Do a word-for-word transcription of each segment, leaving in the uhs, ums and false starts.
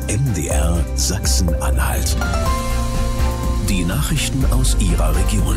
M D R Sachsen-Anhalt. Die Nachrichten aus Ihrer Region.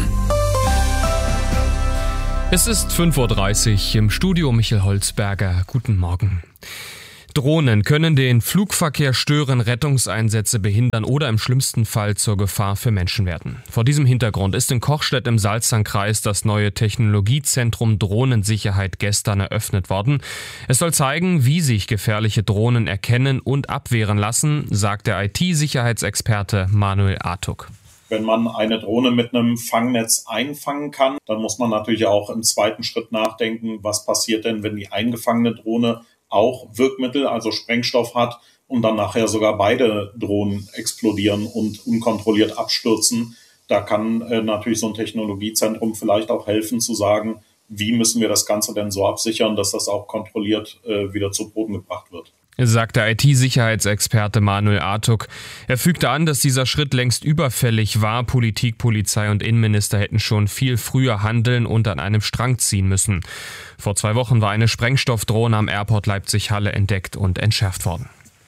Es ist fünf Uhr dreißig, im Studio Michael Holzberger. Guten Morgen. Drohnen können den Flugverkehr stören, Rettungseinsätze behindern oder im schlimmsten Fall zur Gefahr für Menschen werden. Vor diesem Hintergrund ist in Kochstedt im Salzangkreis das neue Technologiezentrum Drohnensicherheit gestern eröffnet worden. Es soll zeigen, wie sich gefährliche Drohnen erkennen und abwehren lassen, sagt der I T-Sicherheitsexperte Manuel Artuk. Wenn man eine Drohne mit einem Fangnetz einfangen kann, dann muss man natürlich auch im zweiten Schritt nachdenken, was passiert denn, wenn die eingefangene Drohne auch Wirkmittel, also Sprengstoff hat und dann nachher sogar beide Drohnen explodieren und unkontrolliert abstürzen. Da kann äh, natürlich so ein Technologiezentrum vielleicht auch helfen zu sagen, wie müssen wir das Ganze denn so absichern, dass das auch kontrolliert äh, wieder zu Boden gebracht wird. Sagt der I T-Sicherheitsexperte Manuel Artuk. Er fügte an, dass dieser Schritt längst überfällig war. Politik, Polizei und Innenminister hätten schon viel früher handeln und an einem Strang ziehen müssen. Vor zwei Wochen war eine Sprengstoffdrohne am Airport Leipzig-Halle entdeckt und entschärft worden.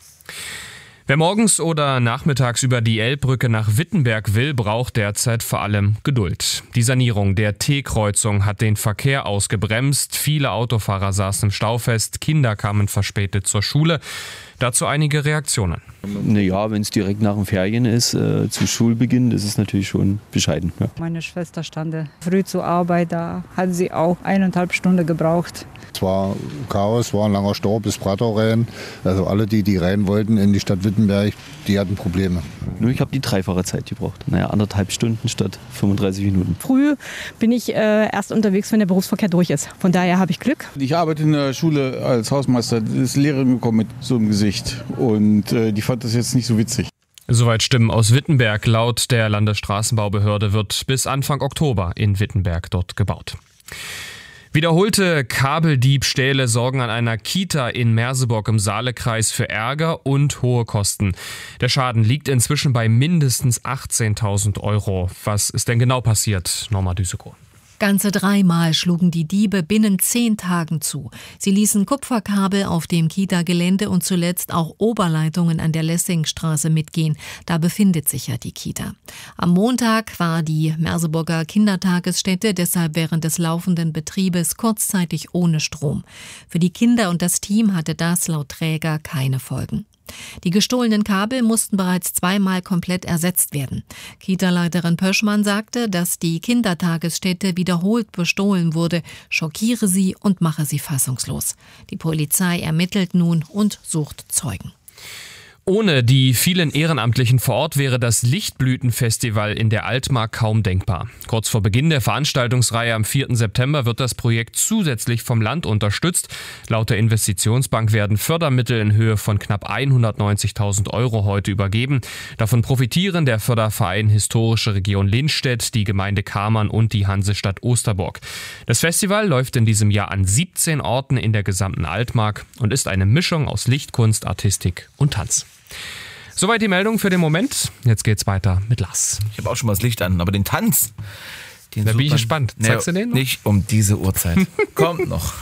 Wer morgens oder nachmittags über die Elbbrücke nach Wittenberg will, braucht derzeit vor allem Geduld. Die Sanierung der T-Kreuzung hat den Verkehr ausgebremst. Viele Autofahrer saßen im Stau fest, Kinder kamen verspätet zur Schule. Dazu einige Reaktionen. Naja, wenn es direkt nach den Ferien ist, äh, zu Schulbeginn, das ist natürlich schon bescheiden. Ja. Meine Schwester stand früh zur Arbeit, da hat sie auch eineinhalb Stunden gebraucht. Es war Chaos, war ein langer Stau bis Prattau rein. Also alle, die, die rein wollten in die Stadt Wittenberg, die hatten Probleme. Nur ich habe die dreifache Zeit gebraucht. Naja, anderthalb Stunden statt fünfunddreißig Minuten. Früh bin ich äh, erst unterwegs, wenn der Berufsverkehr durch ist. Von daher habe ich Glück. Ich arbeite in der Schule als Hausmeister. Da ist Lehrerin gekommen mit so einem Gesicht. Und äh, die fand das jetzt nicht so witzig. Soweit Stimmen aus Wittenberg. Laut der Landesstraßenbaubehörde wird bis Anfang Oktober in Wittenberg dort gebaut. Wiederholte Kabeldiebstähle sorgen an einer Kita in Merseburg im Saalekreis für Ärger und hohe Kosten. Der Schaden liegt inzwischen bei mindestens achtzehntausend Euro. Was ist denn genau passiert, Norma Düsekow? Ganze dreimal schlugen die Diebe binnen zehn Tagen zu. Sie ließen Kupferkabel auf dem Kita-Gelände und zuletzt auch Oberleitungen an der Lessingstraße mitgehen. Da befindet sich ja die Kita. Am Montag war die Merseburger Kindertagesstätte deshalb während des laufenden Betriebes kurzzeitig ohne Strom. Für die Kinder und das Team hatte das laut Träger keine Folgen. Die gestohlenen Kabel mussten bereits zweimal komplett ersetzt werden. Kita-Leiterin Pöschmann sagte, dass die Kindertagesstätte wiederholt bestohlen wurde, schockiere sie und mache sie fassungslos. Die Polizei ermittelt nun und sucht Zeugen. Ohne die vielen Ehrenamtlichen vor Ort wäre das Lichtblütenfestival in der Altmark kaum denkbar. Kurz vor Beginn der Veranstaltungsreihe am vierten September wird das Projekt zusätzlich vom Land unterstützt. Laut der Investitionsbank werden Fördermittel in Höhe von knapp hundertneunzigtausend Euro heute übergeben. Davon profitieren der Förderverein Historische Region Lindstedt, die Gemeinde Kamern und die Hansestadt Osterburg. Das Festival läuft in diesem Jahr an siebzehn Orten in der gesamten Altmark und ist eine Mischung aus Lichtkunst, Artistik und Tanz. Soweit die Meldung für den Moment. Jetzt geht's weiter mit Lars. Ich habe auch schon mal das Licht an, aber den Tanz, den da bin ich gespannt. Zeigst nee, du den noch? Nicht um diese Uhrzeit. Kommt noch.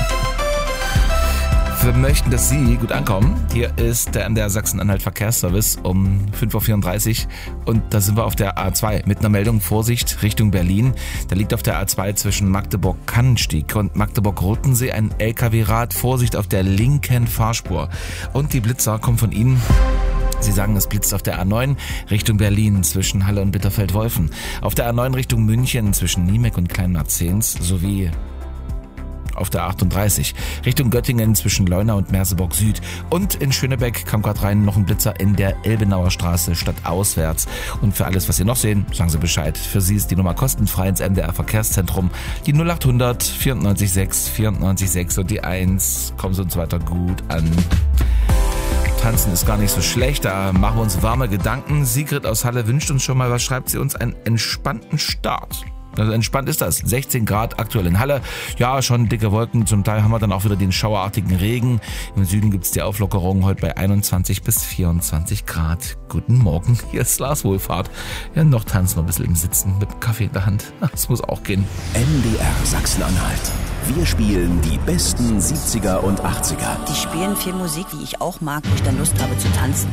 Wir möchten, dass Sie gut ankommen. Hier ist der M D R Sachsen-Anhalt Verkehrsservice um fünf Uhr vierunddreißig und da sind wir auf der A zwei mit einer Meldung Vorsicht Richtung Berlin. Da liegt auf der A zwei zwischen Magdeburg-Kannenstieg und Magdeburg-Rottensee ein L K W-Rad. Vorsicht auf der linken Fahrspur. Und die Blitzer kommen von Ihnen. Sie sagen, es blitzt auf der A neun Richtung Berlin zwischen Halle und Bitterfeld-Wolfen. Auf der A neun Richtung München zwischen Niemek und Kleinmarzens sowie auf der achtunddreißig Richtung Göttingen zwischen Leuna und Merseburg Süd. Und in Schönebeck kam gerade rein noch ein Blitzer in der Elbenauer Straße stadtauswärts. Und für alles, was Sie noch sehen, sagen Sie Bescheid. Für Sie ist die Nummer kostenfrei ins M D R Verkehrszentrum. Die null achthundert vierundneunzig sechs vierundneunzig sechs und die eins. Kommen Sie uns weiter gut an. Tanzen ist gar nicht so schlecht, da machen wir uns warme Gedanken. Sigrid aus Halle wünscht uns schon mal, was schreibt sie uns? Einen entspannten Start. Also entspannt ist das. sechzehn Grad aktuell in Halle. Ja, schon dicke Wolken. Zum Teil haben wir dann auch wieder den schauerartigen Regen. Im Süden gibt es die Auflockerung heute bei einundzwanzig bis vierundzwanzig Grad. Guten Morgen, hier ist Lars Wohlfahrt. Ja, noch tanzen wir ein bisschen im Sitzen mit dem Kaffee in der Hand. Das muss auch gehen. M D R Sachsen-Anhalt. Wir spielen die besten siebziger und achtziger. Die spielen viel Musik, die ich auch mag, wo ich dann Lust habe zu tanzen.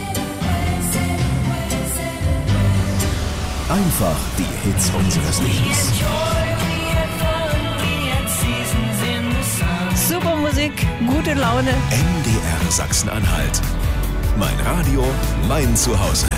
Einfach die Hits unseres Lebens. Super Musik, gute Laune. M D R Sachsen-Anhalt. Mein Radio, mein Zuhause.